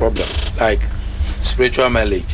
problem, like spiritual marriage.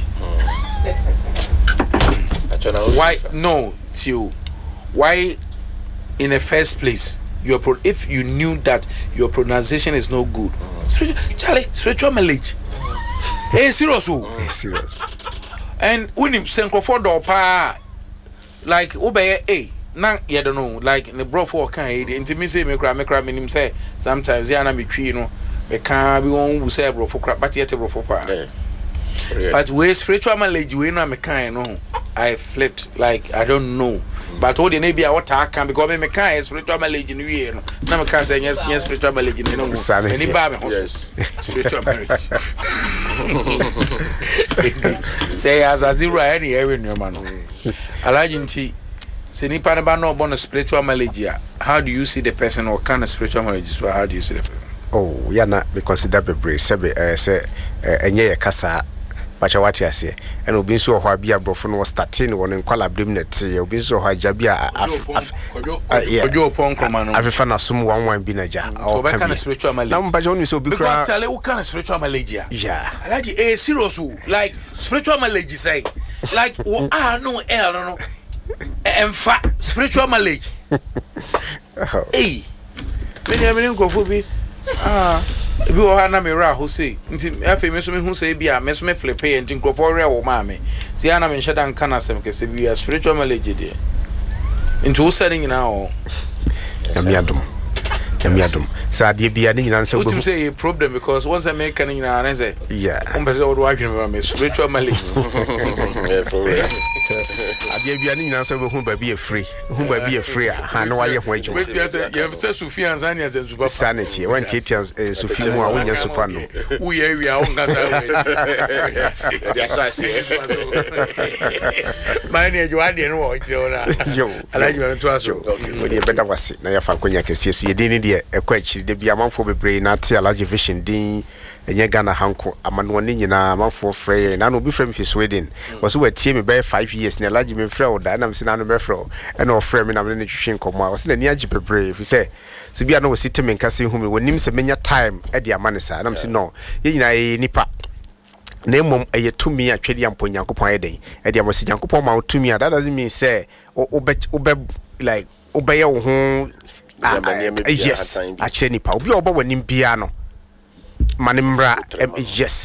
Why no, Tio? Why in the first place if you knew that your pronunciation is no good, spiritual marriage? Serious. Serious. And when you send for the pa, like obey na you don't know, like in the bro for kind intimacy me cry me say sometimes ya na me twi no me can be one who say bro for crap but yet bro for pa. But we spiritual marriage we no me kind no, I flipped, like I don't know. But all the maybe I what I can because me can spiritual marriage in we no. Na me can say yes spiritual marriage in no. Any ba me yes spiritual marriage. Say as zero any every no man. Alajinti say ni pa ba no born spiritual marriage. How do you see the person or kind of spiritual marriage? So how do you see the person? Oh, yeah, na me consider bebre say enye kasa pacha wati ase and obi nso ho abia brofo no starting won nkwala brim net ye obi nso ho ajabia ojo ponkoma no afefa na sum wan bi na ja o be kind of spiritual marriage na mbaje oni so bi kra tell you kind of spiritual marriage yeah alaji serious like spiritual marriage say like no emfa spiritual marriage me go for bi bi o ha na me ra ho sei nti afi me so me hu sei bia me so me flip e nti nkrofo re wo ma me ti ana me nheda nka na sem kese bia spiritual marriage de nti wo sare nyina o yamiadum sa de bia ni nyina nse go say a problem because once I make kan nyina na say yeah on pese wo do adwene me spiritual marriage ade bia ni nyina nse go hu ba bi e free ha na wa ye ho adwo we pia say ye say Sufia Zania ze nzuba sanity when titia Sufia mu a wonya sofa no wo ye wi a won kasa we ya so ase mine e jwade no wo kire ona yo alaji me to aso we dey better wase na ya fa konya kese so ye din de ekwa akiri de bia manfo bebre na te alaji vision din enye Ghana hanko amano ne nyina manfo frɛ na no bi frɛ me fi Sweden was we tie me by 5 years na alaji me frɛ o da na me se na no be frɛ o na o frɛ me na me ne twhwe nkomo a was na ni agi bebre fi sɛ se bia na wo siteme nkase hu me wonim se menya time e de amane sa na me se no ye nyina ye nipa na emom eye tumi atwede ampo Nyankopɔn ayeden e de amosi Nyankopɔn ma tumi that doesn't mean say obe like obeye wo ho yes actually nipa obi obo wanim bia no manimra yes